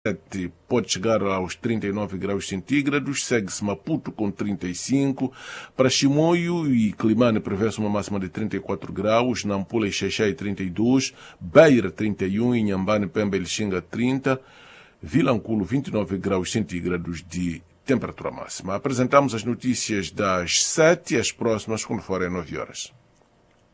pode chegar aos 39 graus centígrados, segue-se Maputo com 35, para Chimoio e Climane prevê-se uma máxima de 34 graus, Nampula e Xaixai 32, Beira 31, Inhambane, Pemba e Lixinga 30, Vilanculo 29 graus centígrados de temperatura máxima. Apresentamos as notícias das 7 e as próximas quando forem 9 horas.